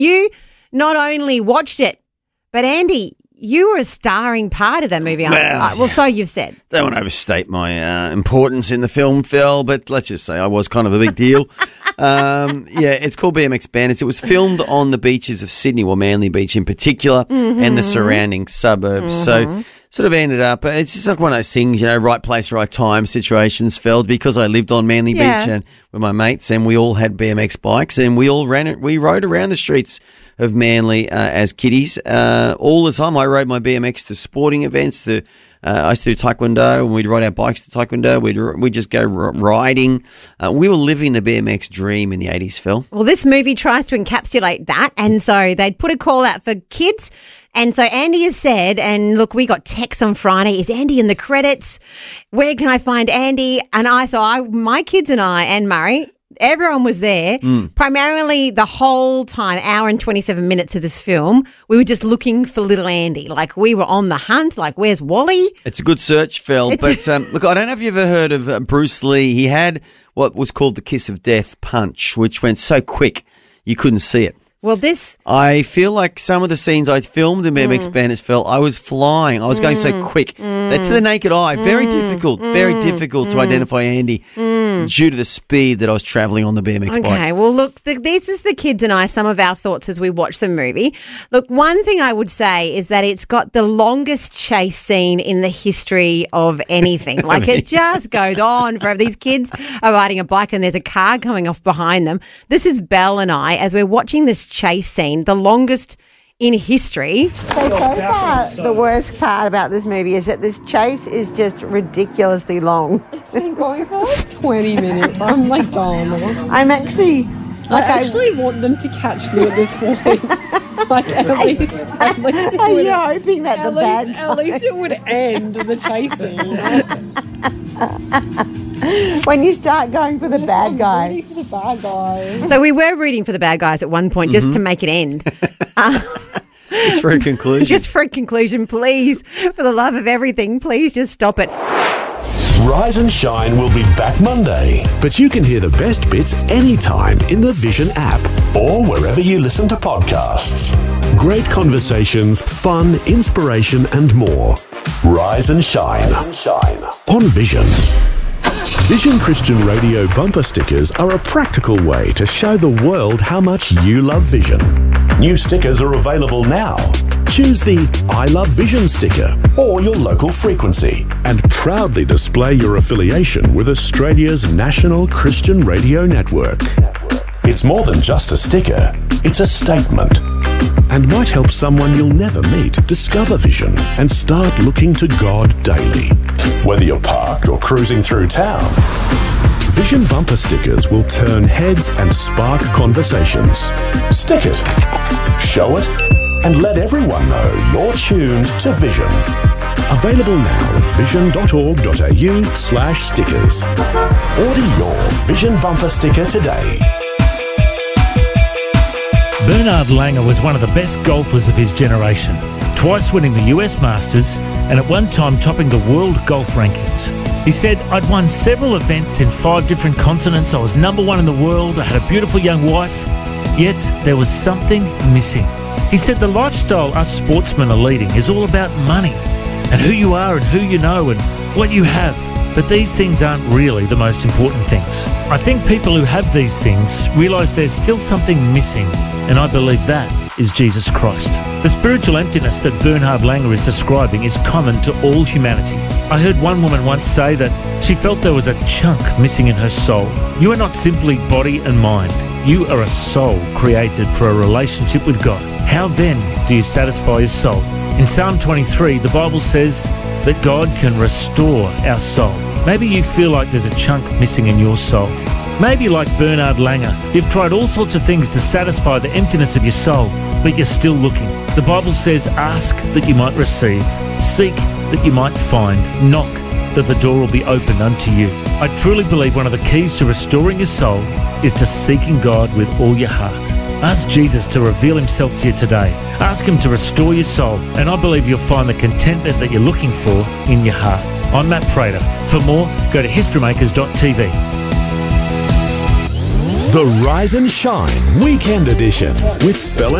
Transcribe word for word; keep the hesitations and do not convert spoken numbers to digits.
you not only watched it, but Andy, you were a starring part of that movie. Well, uh, well yeah. so you've said. Don't want to overstate my uh, importance in the film, Phil, but let's just say I was kind of a big deal. um, yeah, it's called B M X Bandits. It was filmed on the beaches of Sydney, well, Manly Beach in particular, mm-hmm. and the surrounding suburbs. Mm-hmm. So sort of ended up, it's just like one of those things, you know, right place, right time situations, Phil, because I lived on Manly yeah. Beach and with my mates, and we all had B M X bikes, and we all ran it, we rode around the streets of Manly uh, as kiddies uh, all the time. I rode my B M X to sporting events, to Uh, I used to do taekwondo, and we'd ride our bikes to taekwondo. We'd we'd just go r- riding. Uh, we were living the B M X dream in the eighties, Phil. Well, this movie tries to encapsulate that, and so they'd put a call out for kids. And so Andy has said, and look, we got text on Friday, is Andy in the credits? Where can I find Andy? And I, so I, my kids and I, and Murray, everyone was there. Mm. Primarily the whole time, hour and twenty-seven minutes of this film, we were just looking for little Andy. Like, we were on the hunt. Like, where's Wally? It's a good search, Phil. It's but um, look, I don't know if you've ever heard of uh, Bruce Lee. He had what was called the Kiss of Death punch, which went so quick you couldn't see it. Well, this... I feel like some of the scenes I filmed in B M X mm. Bandits, Phil, I was flying. I was mm. going so quick. Mm. That to the naked eye, very mm. difficult, mm. very difficult mm. to identify Andy mm. due to the speed that I was travelling on the B M X okay, bike. Okay, well, look, the, this is the kids and I, some of our thoughts as we watch the movie. Look, one thing I would say is that it's got the longest chase scene in the history of anything. Like, it just goes on forever. These kids are riding a bike and there's a car coming off behind them. This is Belle and I, as we're watching this chase scene, the longest in history. So, so far, the worst part about this movie is that this chase is just ridiculously long. It's been going for like twenty minutes. I'm like dying. I'm actually... Like I actually I, want them to catch me at this point. Like, at least... At least are you hoping that the bad least, At least it would end the chasing, you know? When you start going for the yes, bad I'm guy. rooting for the bad guys. So we were rooting for the bad guys at one point, just mm-hmm. to make it end. uh, just for a conclusion. Just for a conclusion, please. For the love of everything, please just stop it. Rise and Shine will be back Monday, but you can hear the best bits anytime in the Vision app or wherever you listen to podcasts. Great conversations, fun, inspiration and more. Rise and Shine, Rise and Shine. On Vision. Vision Christian Radio bumper stickers are a practical way to show the world how much you love Vision. New stickers are available now. Choose the I Love Vision sticker or your local frequency and proudly display your affiliation with Australia's national Christian radio network. It's more than just a sticker, it's a statement and might help someone you'll never meet discover Vision and start looking to God daily. Whether you're parked or cruising through town, Vision bumper stickers will turn heads and spark conversations. Stick it, show it, and let everyone know you're tuned to Vision. Available now at vision.org.au slash stickers. Order your Vision bumper sticker today. Bernhard Langer was one of the best golfers of his generation, twice winning the U S Masters and at one time topping the world golf rankings. He said, I'd won several events in five different continents, I was number one in the world, I had a beautiful young wife, yet there was something missing. He said the lifestyle us sportsmen are leading is all about money and who you are and who you know and what you have. But these things aren't really the most important things. I think people who have these things realise there's still something missing, and I believe that is Jesus Christ. The spiritual emptiness that Bernhard Langer is describing is common to all humanity. I heard one woman once say that she felt there was a chunk missing in her soul. You are not simply body and mind. You are a soul created for a relationship with God. How then do you satisfy your soul? In Psalm twenty-three, the Bible says that God can restore our soul. Maybe you feel like there's a chunk missing in your soul. Maybe like Bernhard Langer, you've tried all sorts of things to satisfy the emptiness of your soul, but you're still looking. The Bible says, ask that you might receive, seek that you might find, knock that the door will be opened unto you. I truly believe one of the keys to restoring your soul is to seeking God with all your heart. Ask Jesus to reveal himself to you today. Ask him to restore your soul, and I believe you'll find the contentment that you're looking for in your heart. I'm Matt Prater. For more, go to historymakers dot t v. The Rise and Shine Weekend Edition with Phil and